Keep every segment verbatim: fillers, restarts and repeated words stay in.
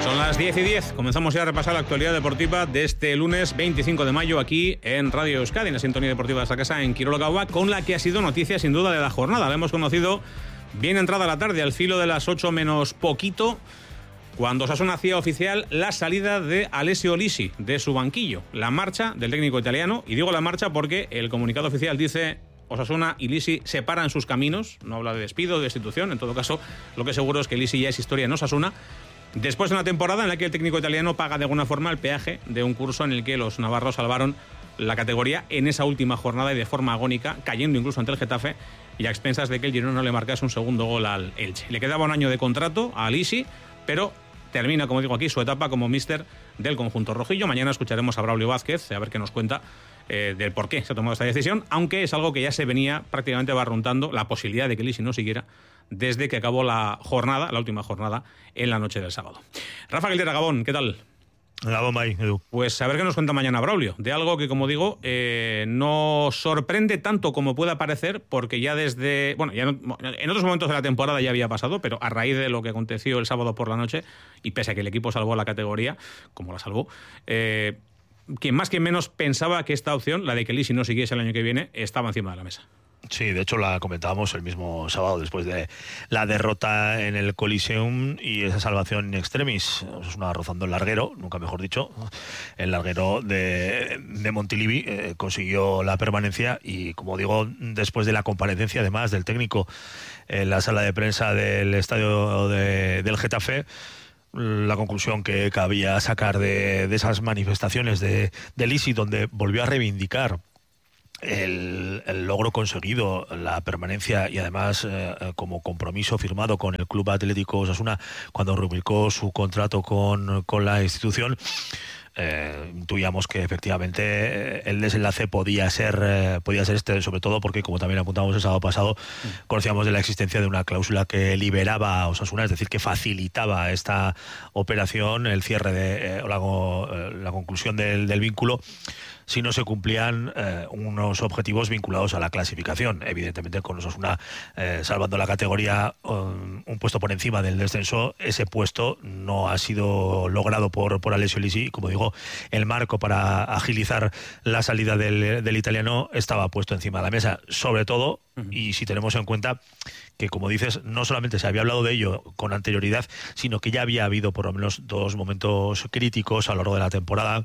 Son las diez y diez. Comenzamos ya a repasar la actualidad deportiva de este lunes veinticinco de mayo aquí en Radio Euskadi, en la sintonía deportiva de esta casa en Quirola Gaua, con la que ha sido noticia sin duda de la jornada. La hemos conocido bien entrada la tarde, al filo de las ocho menos poquito, cuando Osasuna hacía oficial la salida de Alessio Lisi de su banquillo. La marcha del técnico italiano, y digo la marcha porque el comunicado oficial dice: Osasuna y Lisi separan sus caminos. No habla de despido, de destitución. En todo caso, lo que seguro es que Lisi ya es historia en Osasuna, después de una temporada en la que el técnico italiano paga de alguna forma el peaje de un curso en el que los navarros salvaron la categoría en esa última jornada y de forma agónica, cayendo incluso ante el Getafe y a expensas de que el Girona no le marcase un segundo gol al Elche. Le quedaba un año de contrato a Lisi, pero termina, como digo aquí, su etapa como míster del conjunto rojillo. Mañana escucharemos a Braulio Vázquez, a ver qué nos cuenta eh, del por qué se ha tomado esta decisión, aunque es algo que ya se venía prácticamente barruntando, la posibilidad de que Lisi no siguiera desde que acabó la jornada, la última jornada, en la noche del sábado. Rafa Guilera, Gabón, ¿qué tal? Gabón, May, Edu. Pues a ver qué nos cuenta mañana Braulio, de algo que, como digo, eh, no sorprende tanto como pueda parecer, porque ya desde, bueno, ya no, en otros momentos de la temporada ya había pasado, pero a raíz de lo que aconteció el sábado por la noche, y pese a que el equipo salvó la categoría, como la salvó, eh, quien más que menos pensaba que esta opción, la de que Lisi no siguiese el año que viene, estaba encima de la mesa. Sí, de hecho la comentábamos el mismo sábado después de la derrota en el Coliseum y esa salvación in extremis. Es una rozando el larguero, nunca mejor dicho. El larguero de, de Montilivi eh, consiguió la permanencia y, como digo, después de la comparecencia además del técnico en la sala de prensa del estadio de, del Getafe, la conclusión que cabía sacar de, de esas manifestaciones de, de Lisi, donde volvió a reivindicar El, el logro conseguido, la permanencia y además eh, como compromiso firmado con el Club Atlético Osasuna cuando rubricó su contrato con, con la institución. Eh, intuíamos que efectivamente eh, el desenlace podía ser eh, podía ser este, sobre todo porque, como también apuntamos el sábado pasado, mm. conocíamos de la existencia de una cláusula que liberaba a Osasuna, es decir, que facilitaba esta operación, el cierre de eh, la, la conclusión del, del vínculo, si no se cumplían eh, unos objetivos vinculados a la clasificación. Evidentemente, con Osasuna eh, salvando la categoría, um, un puesto por encima del descenso, ese puesto no ha sido logrado por, por Alessio Lisi. Como digo, el marco para agilizar la salida del, del italiano estaba puesto encima de la mesa, sobre todo, uh-huh. y si tenemos en cuenta que, como dices, no solamente se había hablado de ello con anterioridad, sino que ya había habido por lo menos dos momentos críticos a lo largo de la temporada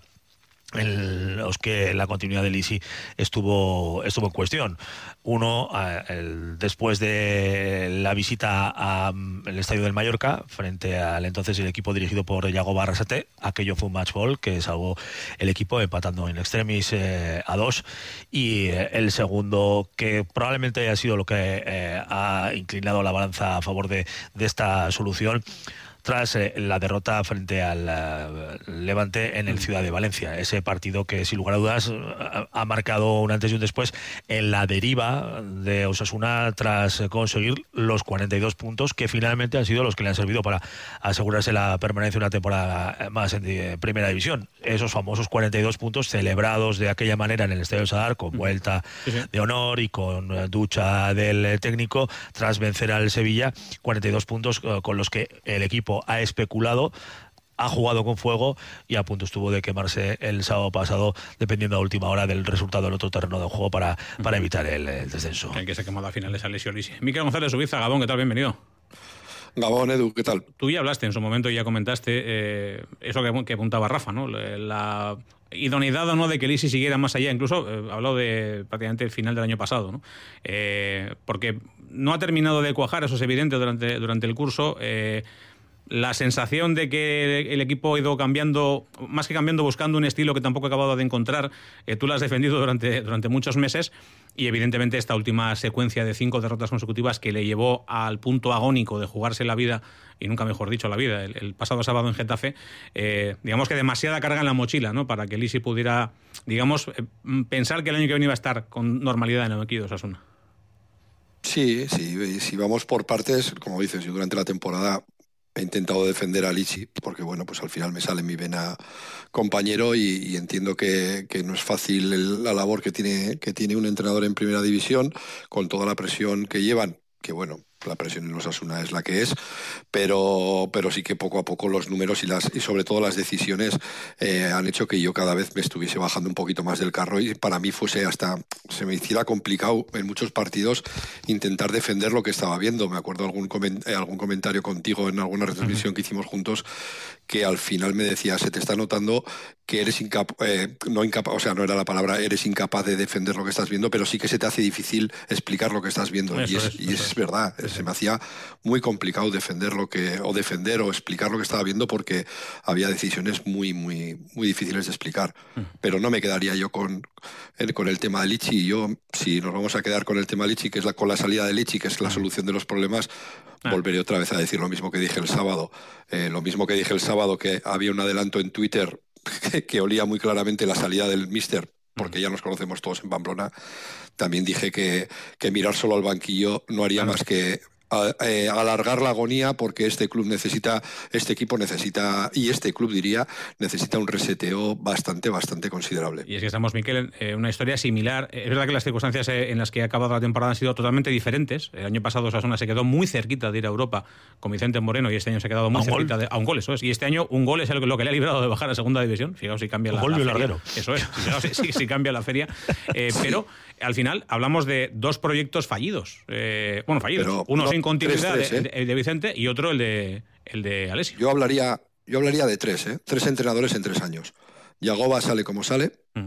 en los que la continuidad de Lisi estuvo estuvo en cuestión. Uno, el, después de la visita al estadio del Mallorca frente al entonces el equipo dirigido por Yago Barrasate, aquello fue un match ball que salvó el equipo empatando en extremis eh, a dos, y eh, el segundo, que probablemente haya sido lo que eh, ha inclinado la balanza a favor de, de esta solución, tras eh, la derrota frente al uh, Levante en el Ciudad de Valencia. Ese partido que, sin lugar a dudas, ha, ha marcado un antes y un después en la deriva de Osasuna tras conseguir los cuarenta y dos puntos que finalmente han sido los que le han servido para asegurarse la permanencia una temporada más en de, Primera División. Esos famosos cuarenta y dos puntos celebrados de aquella manera en el Estadio Sadar, con vuelta sí, sí. de honor y con ducha del técnico, tras vencer al Sevilla. cuarenta y dos puntos uh, con los que el equipo ha especulado, ha jugado con fuego y a punto estuvo de quemarse el sábado pasado, dependiendo a última hora del resultado del otro terreno de juego, para, para evitar el, el descenso. El que se ha quemado a finales a Alessio Lisi. Mikel González Ubiza, Gabón, ¿qué tal? Bienvenido. Gabón, Edu, ¿qué tal? Tú ya hablaste en su momento y ya comentaste eh, eso que, que apuntaba Rafa, ¿no? La idoneidad o no de que Lisi siguiera más allá, incluso eh, habló de prácticamente el final del año pasado, ¿no? Eh, porque no ha terminado de cuajar, eso es evidente, durante, durante el curso. Eh, La sensación de que el equipo ha ido cambiando, más que cambiando, buscando un estilo que tampoco ha acabado de encontrar, eh, tú lo has defendido durante, durante muchos meses, y evidentemente esta última secuencia de cinco derrotas consecutivas que le llevó al punto agónico de jugarse la vida, y nunca mejor dicho la vida, el, el pasado sábado en Getafe, eh, digamos que demasiada carga en la mochila, ¿no?, para que Lisi pudiera, digamos, eh, pensar que el año que viene iba a estar con normalidad en el banquillo de Osasuna. Sí, sí, si vamos por partes, como dices, yo durante la temporada he intentado defender a Lisi, porque bueno, pues al final me sale mi vena compañero y, y entiendo que, que no es fácil el, la labor que tiene, que tiene un entrenador en primera división, con toda la presión que llevan, que bueno, la presión en Osasuna es la que es, pero, pero sí que poco a poco los números y, las, y sobre todo las decisiones eh, han hecho que yo cada vez me estuviese bajando un poquito más del carro y para mí fuese hasta, se me hiciera complicado en muchos partidos intentar defender lo que estaba viendo. Me acuerdo algún, coment, eh, algún comentario contigo en alguna retransmisión uh-huh. que hicimos juntos, que al final me decía, se te está notando que eres incapaz, eh, no incapaz, o sea, no era la palabra, eres incapaz de defender lo que estás viendo, pero sí que se te hace difícil explicar lo que estás viendo. Eso y es, es, y es, es verdad, es, se me hacía muy complicado defender lo que, o defender o explicar lo que estaba viendo porque había decisiones muy, muy, muy difíciles de explicar. Uh-huh. Pero no me quedaría yo con, con el tema de Lichi. Yo, si nos vamos a quedar con el tema de Lichi, que es la, con la salida de Lichi, que es la solución de los problemas, ah. volveré otra vez a decir lo mismo que dije el sábado. Eh, lo mismo que dije el sábado, que había un adelanto en Twitter que, que olía muy claramente la salida del míster, porque ya nos conocemos todos en Pamplona. También dije que, que mirar solo al banquillo no haría ah. más que a, eh, alargar la agonía, porque este club necesita, este equipo necesita, y este club diría, necesita un reseteo bastante, bastante considerable. Y es que estamos, Miquel, en eh, una historia similar. Es verdad que las circunstancias eh, en las que ha acabado la temporada han sido totalmente diferentes. El año pasado Osasuna se quedó muy cerquita de ir a Europa con Vicente Moreno y este año se ha quedado muy cerquita de, a un gol, eso es. Y este año un gol es lo que le ha librado de bajar a segunda división. Fijaos si cambia la, gol la y feria. Larguero. Eso es, fijaos si, si, si cambia la feria. Eh, sí. Pero al final hablamos de dos proyectos fallidos. Eh, bueno, fallidos. Pero Uno no, sin continuidad tres, tres, de, ¿eh? de Vicente y otro el de el de Alessio. Yo hablaría, yo hablaría de tres, ¿eh? Tres entrenadores en tres años. Yagoba sale como sale, mm.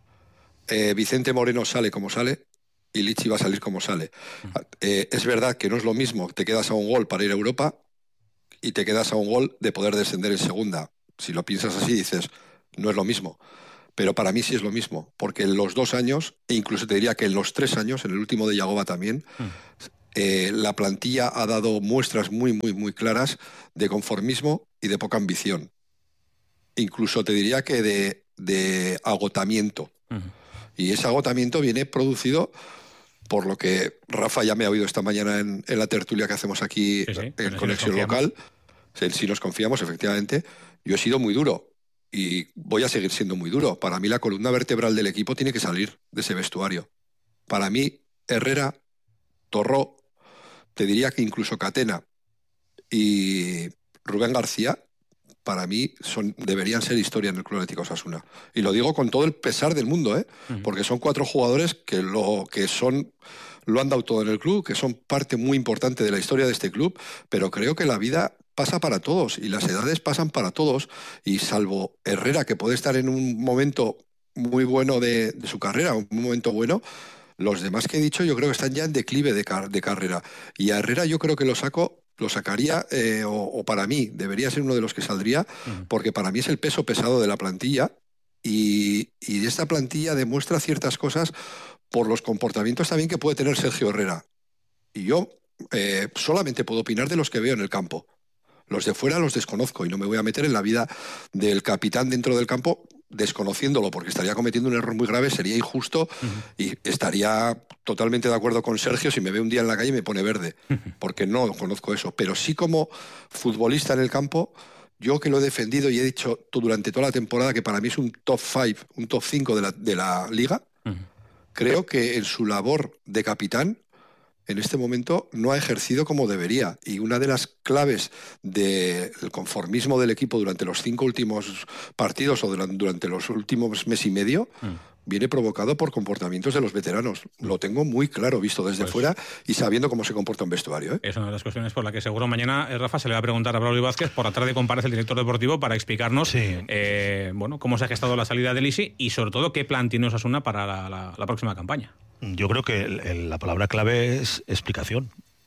eh, Vicente Moreno sale como sale y Lichi va a salir como sale. Mm. Eh, es verdad que no es lo mismo, te quedas a un gol para ir a Europa y te quedas a un gol de poder descender en segunda. Si lo piensas así dices, no es lo mismo. Pero para mí sí es lo mismo, porque en los dos años, e incluso te diría que en los tres años, en el último de Yagoba también, mm. eh, la plantilla ha dado muestras muy, muy, muy claras de conformismo y de poca ambición. Incluso te diría que de, de agotamiento. Mm. Y ese agotamiento viene producido por lo que Rafa ya me ha oído esta mañana en, en la tertulia que hacemos aquí sí, sí, en Conexión Local. Si nos confiamos, efectivamente. Yo he sido muy duro. Y voy a seguir siendo muy duro. Para mí la columna vertebral del equipo tiene que salir de ese vestuario. Para mí, Herrera, Torró, te diría que incluso Catena y Rubén García, para mí son, deberían ser historia en el Club Atlético Osasuna. Y lo digo con todo el pesar del mundo, ¿eh? Uh-huh. Porque son cuatro jugadores que lo que son lo han dado todo en el club, que son parte muy importante de la historia de este club, pero creo que la vida pasa para todos y las edades pasan para todos, y salvo Herrera, que puede estar en un momento muy bueno de, de su carrera, un momento bueno, los demás que he dicho yo creo que están ya en declive de, car- de carrera, y a Herrera yo creo que lo saco lo sacaría, eh, o, o para mí debería ser uno de los que saldría, uh-huh. porque para mí es el peso pesado de la plantilla, y, y esta plantilla demuestra ciertas cosas por los comportamientos también que puede tener Sergio Herrera, y yo eh, solamente puedo opinar de los que veo en el campo. Los de fuera los desconozco y no me voy a meter en la vida del capitán dentro del campo desconociéndolo, porque estaría cometiendo un error muy grave, sería injusto, uh-huh. y estaría totalmente de acuerdo con Sergio si me ve un día en la calle y me pone verde, uh-huh. porque no conozco eso. Pero sí, como futbolista en el campo, yo que lo he defendido y he dicho durante toda la temporada que para mí es un top cinco, un top cinco de la, de la liga, uh-huh. creo que en su labor de capitán en este momento no ha ejercido como debería, y una de las claves del conformismo del equipo durante los cinco últimos partidos o durante los últimos mes y medio mm. viene provocado por comportamientos de los veteranos. Lo tengo muy claro, visto desde pues, fuera y sabiendo cómo se comporta un vestuario, ¿eh? Es una de las cuestiones por la que seguro mañana, eh, Rafa, se le va a preguntar a Braulio Vázquez. Por la tarde comparece el director deportivo para explicarnos sí. eh, bueno, cómo se ha gestado la salida de Lisi y sobre todo qué plan tiene Osasuna para la, la, la próxima campaña. Yo creo que el, el, la palabra clave es explicación,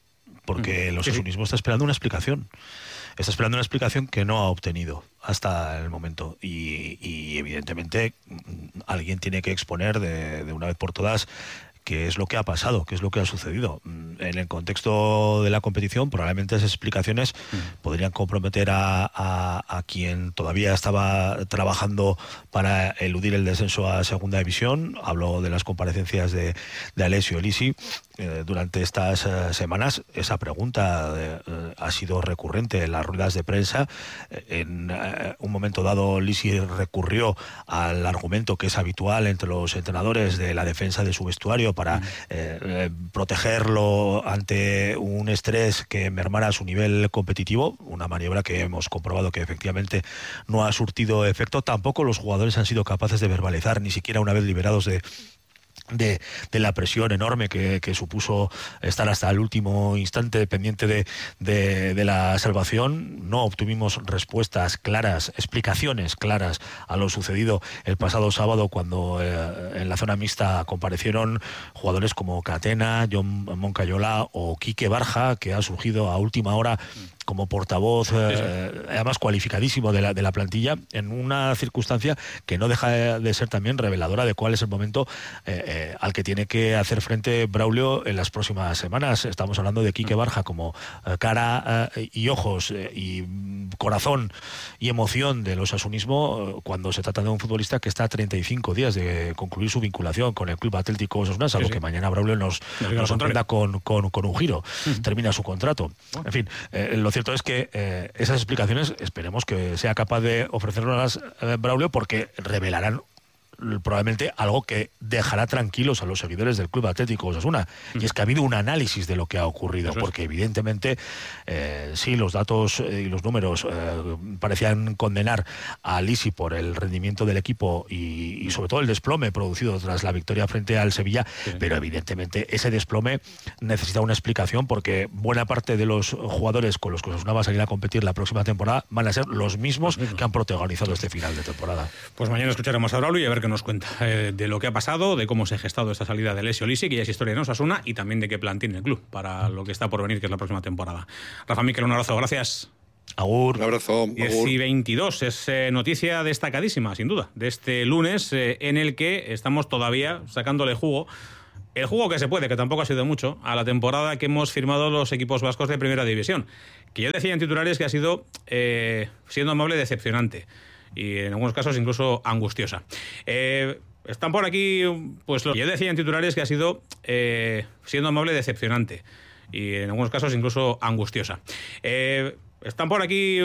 porque el osasunismo sí, sí. está esperando una explicación. Está esperando una explicación que no ha obtenido hasta el momento. Y, y evidentemente alguien tiene que exponer de, de una vez por todas qué es lo que ha pasado, qué es lo que ha sucedido. En el contexto de la competición, probablemente esas explicaciones mm. podrían comprometer a, a, a quien todavía estaba trabajando para eludir el descenso a segunda división. Hablo de las comparecencias de, de Alessio Lisi. Eh, durante estas eh, semanas esa pregunta eh, ha sido recurrente en las ruedas de prensa. En eh, un momento dado Lisi recurrió al argumento que es habitual entre los entrenadores de la defensa de su vestuario para eh, eh, protegerlo ante un estrés que mermara su nivel competitivo, una maniobra que hemos comprobado que efectivamente no ha surtido efecto. Tampoco los jugadores han sido capaces de verbalizar, ni siquiera una vez liberados de De, de la presión enorme que, que supuso estar hasta el último instante pendiente de, de, de la salvación. No obtuvimos respuestas claras, explicaciones claras a lo sucedido el pasado sábado, cuando eh, en la zona mixta comparecieron jugadores como Catena, John Moncayola o Quique Barja, que ha surgido a última hora como portavoz, eh, además cualificadísimo de la, de la plantilla, en una circunstancia que no deja de ser también reveladora de cuál es el momento eh, eh, al que tiene que hacer frente Braulio en las próximas semanas. Estamos hablando de Quique Barja como eh, cara eh, y ojos eh, y corazón y emoción del osasunismo, eh, cuando se trata de un futbolista que está a treinta y cinco días de concluir su vinculación con el Club Atlético Osasuna, salvo sí, sí. que mañana Braulio nos, nos sorprenda con, con, con un giro. Uh-huh. Termina su contrato. Uh-huh. En fin, eh, lo cierto es que eh, esas explicaciones esperemos que sea capaz de ofrecerlas eh, Braulio, porque revelarán probablemente algo que dejará tranquilos a los seguidores del Club Atlético Osasuna, mm. y es que ha habido un análisis de lo que ha ocurrido. Eso porque es. evidentemente eh, sí, los datos eh, y los números eh, parecían condenar a Lisi por el rendimiento del equipo y, y sobre todo el desplome producido tras la victoria frente al Sevilla, sí. pero evidentemente ese desplome necesita una explicación, porque buena parte de los jugadores con los que Osasuna va a salir a competir la próxima temporada van a ser los mismos, los mismos. que han protagonizado este final de temporada. Pues mañana escucharemos a Braulio y a ver qué nos cuenta eh, de lo que ha pasado, de cómo se ha gestado esta salida de Lesio Lisi, que ya es historia en Osasuna, y también de qué plan tiene el club para lo que está por venir, que es la próxima temporada. Rafa Miquel, un abrazo, gracias. Agur. Un abrazo. diez y veintidós es eh, noticia destacadísima, sin duda, de este lunes eh, en el que estamos todavía sacándole jugo, el jugo que se puede, que tampoco ha sido mucho, a la temporada que hemos firmado los equipos vascos de Primera División, que yo decía en titulares que ha sido, eh, siendo amable, decepcionante. Y en algunos casos incluso angustiosa. Eh, están por aquí, pues lo que yo decía en titulares que ha sido, eh, siendo amable, decepcionante. Y en algunos casos incluso angustiosa. Eh, están por aquí